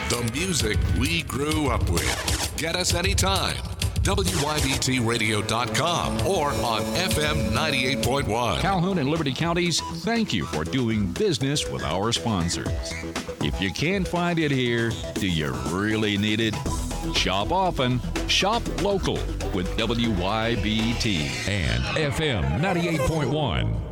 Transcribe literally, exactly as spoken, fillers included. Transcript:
The music we grew up with. Get us anytime. W Y B T radio dot com or on F M ninety-eight point one. Calhoun and Liberty Counties, thank you for doing business with our sponsors. If you can't find it here, do you really need it? Shop often, shop local with W Y B T and F M ninety-eight point one.